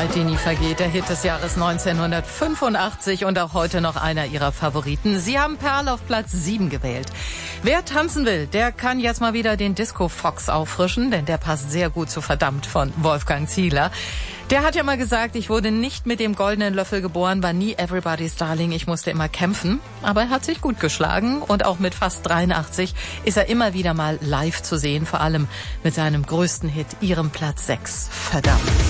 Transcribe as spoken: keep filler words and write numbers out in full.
Zeit, die nie vergeht. Der Hit des Jahres neunzehnhundertfünfundachtzig und auch heute noch einer ihrer Favoriten. Sie haben Perl auf Platz sieben gewählt. Wer tanzen will, der kann jetzt mal wieder den Disco Fox auffrischen, denn der passt sehr gut zu Verdammt von Wolfgang Ziegler. Der hat ja mal gesagt, ich wurde nicht mit dem goldenen Löffel geboren, war nie Everybody's Darling, ich musste immer kämpfen. Aber er hat sich gut geschlagen und auch mit fast dreiundachtzig ist er immer wieder mal live zu sehen, vor allem mit seinem größten Hit, ihrem Platz sechs, Verdammt.